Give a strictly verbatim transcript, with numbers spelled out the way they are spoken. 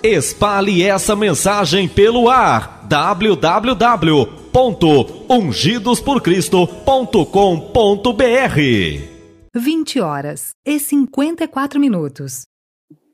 Espalhe essa mensagem pelo ar. w w w ponto ungidos por cristo ponto com ponto b r. vinte horas e cinquenta e quatro minutos.